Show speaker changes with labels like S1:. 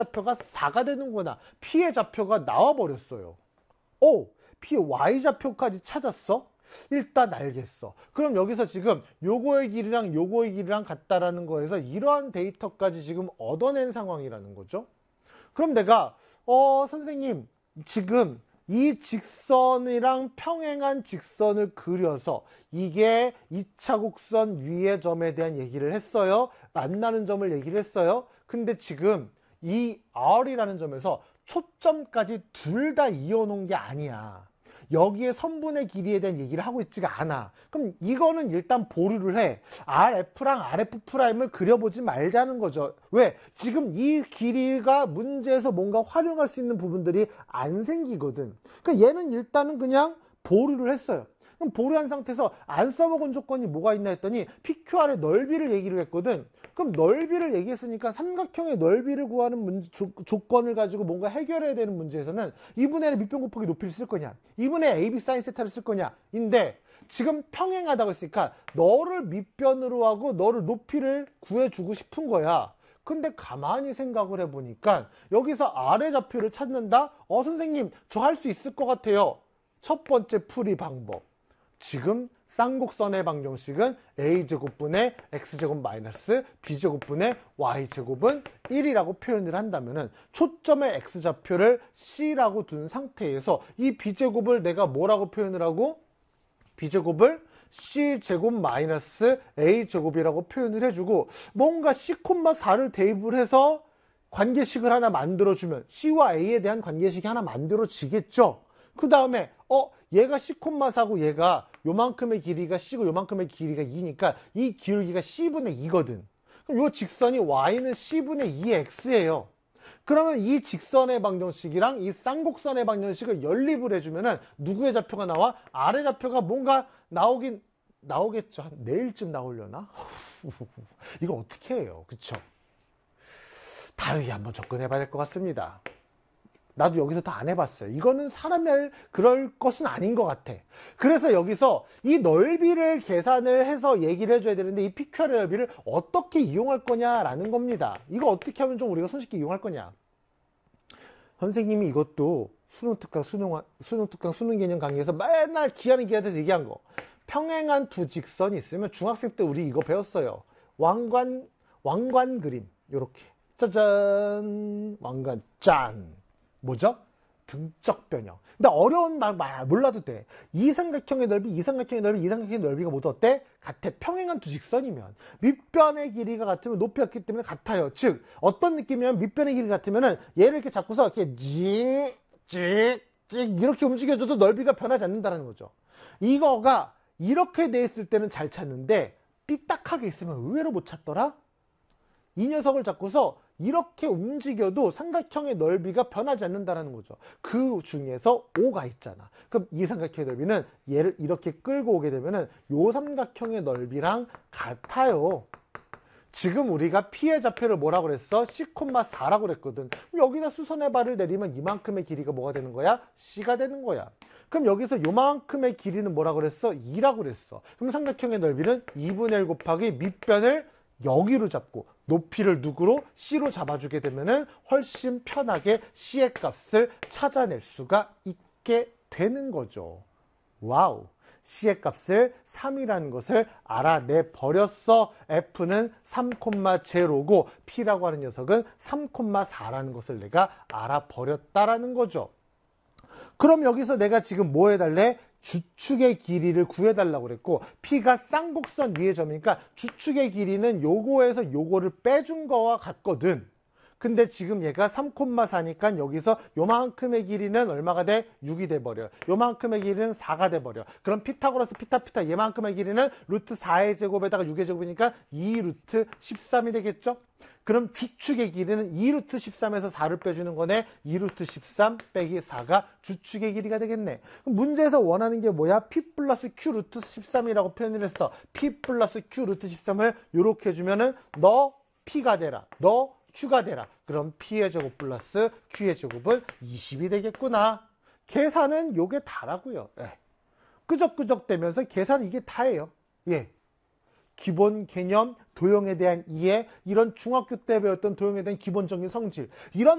S1: 좌표가 4가 되는구나. P의 좌표가 나와버렸어요. P Y좌표까지 찾았어? 일단 알겠어. 그럼 여기서 지금 요거의 길이랑 요거의 길이랑 같다라는 거에서 이러한 데이터까지 지금 얻어낸 상황이라는 거죠. 그럼 내가 선생님 지금 이 직선이랑 평행한 직선을 그려서 이게 2차 곡선 위의 점에 대한 얘기를 했어요. 만나는 점을 얘기를 했어요. 근데 지금 이 R이라는 점에서 초점까지 둘 다 이어놓은 게 아니야. 여기에 선분의 길이에 대한 얘기를 하고 있지가 않아. 그럼 이거는 일단 보류를 해. RF랑 RF'을 그려보지 말자는 거죠. 왜? 지금 이 길이가 문제에서 뭔가 활용할 수 있는 부분들이 안 생기거든. 그러니까 얘는 일단은 그냥 보류를 했어요. 그럼 보류한 상태에서 안 써먹은 조건이 뭐가 있나 했더니 PQR의 넓이를 얘기를 했거든. 그럼 넓이를 얘기했으니까 삼각형의 넓이를 구하는 조건을 가지고 뭔가 해결해야 되는 문제에서는 2분의 1의 밑변 곱하기 높이를 쓸 거냐, 2분의 AB 사인 세타를 쓸 거냐 인데, 지금 평행하다고 했으니까 너를 밑변으로 하고 너를 높이를 구해주고 싶은 거야. 근데 가만히 생각을 해보니까 여기서 아래 좌표를 찾는다? 선생님 저 할 수 있을 것 같아요. 첫 번째 풀이 방법. 지금 쌍곡선의 방정식은 a제곱분의 x제곱 마이너스 b제곱분의 y제곱은 1이라고 표현을 한다면은 초점의 x좌표를 c라고 둔 상태에서 이 b제곱을 내가 뭐라고 표현을 하고, b제곱을 c제곱 마이너스 a제곱이라고 표현을 해주고, 뭔가 c,4를 대입을 해서 관계식을 하나 만들어주면 c와 a에 대한 관계식이 하나 만들어지겠죠. 그 다음에 얘가 c,4고 얘가 요만큼의 길이가 c고 요만큼의 길이가 2니까 이 기울기가 c분의 2거든. 그럼 요 직선이 y는 c분의 2의 x예요. 그러면 이 직선의 방정식이랑 이 쌍곡선의 방정식을 연립을 해주면은 누구의 좌표가 나와? 아래 좌표가 뭔가 나오겠죠. 한 내일쯤 나오려나? 이걸 어떻게 해요? 그쵸? 다르게 한번 접근해봐야 될 것 같습니다. 나도 여기서 다 안 해봤어요. 이거는 사람이 그럴 것은 아닌 것 같아. 그래서 여기서 이 넓이를 계산을 해서 얘기를 해줘야 되는데, 이 PQR의 넓이를 어떻게 이용할 거냐라는 겁니다. 이거 어떻게 하면 좀 우리가 손쉽게 이용할 거냐. 선생님이 이것도 수능특강, 수능 개념 강의에서 맨날 기하는 기하에서 얘기한 거. 평행한 두 직선이 있으면 중학생 때 우리 이거 배웠어요. 왕관 그림. 요렇게. 짜잔. 왕관 짠. 뭐죠? 등적 변형. 근데 어려운 말 몰라도 돼. 이삼각형의 넓이, 이삼각형의 넓이, 이삼각형의 넓이가 모두 어때? 같아. 평행한 두 직선이면. 밑변의 길이가 같으면 높이가 같기 때문에 같아요. 즉, 어떤 느낌이면 밑변의 길이 같으면은 얘를 이렇게 잡고서 이렇게 찍 이렇게 움직여줘도 넓이가 변하지 않는다는 거죠. 이거가 이렇게 돼 있을 때는 잘 찾는데 삐딱하게 있으면 의외로 못 찾더라? 이 녀석을 잡고서 이렇게 움직여도 삼각형의 넓이가 변하지 않는다는 거죠. 그 중에서 5가 있잖아. 그럼 이 삼각형의 넓이는 얘를 이렇게 끌고 오게 되면은 요 삼각형의 넓이랑 같아요. 지금 우리가 P의 좌표를 뭐라고 그랬어? C,4라고 그랬거든. 여기다 수선의 발을 내리면 이만큼의 길이가 뭐가 되는 거야? C가 되는 거야. 그럼 여기서 요만큼의 길이는 뭐라고 그랬어? 2라고 그랬어. 그럼 삼각형의 넓이는 2분의 1 곱하기 밑변을 여기로 잡고 높이를 누구로? C로 잡아주게 되면은 훨씬 편하게 C의 값을 찾아낼 수가 있게 되는 거죠. 와우. C의 값을 3이라는 것을 알아내 버렸어. F는 3,0고 P라고 하는 녀석은 3,4라는 것을 내가 알아버렸다라는 거죠. 그럼 여기서 내가 지금 뭐 해달래? 주축의 길이를 구해달라고 그랬고, P가 쌍곡선 위의 점이니까 주축의 길이는 요거에서 요거를 빼준 거와 같거든. 근데 지금 얘가 3,4니까 여기서 요만큼의 길이는 얼마가 돼? 6이 돼버려. 요만큼의 길이는 4가 돼버려. 그럼 피타고라스 피타 얘만큼의 길이는 루트 4의 제곱에다가 6의 제곱이니까 2 루트 13이 되겠죠? 그럼 주축의 길이는 2 루트 13에서 4를 빼주는 거네. 2 루트 13 빼기 4가 주축의 길이가 되겠네. 그럼 문제에서 원하는 게 뭐야? P 플러스 Q 루트 13이라고 표현을 했어. P 플러스 Q 루트 13을 요렇게 해주면은 너 P가 되라. 너 Q가 되라. 그럼 P의 제곱 플러스 Q의 제곱은 20이 되겠구나. 계산은 요게 다라고요. 예. 끄적끄적 되면서 계산은 이게 다예요. 예. 기본 개념, 도형에 대한 이해, 이런 중학교 때 배웠던 도형에 대한 기본적인 성질, 이런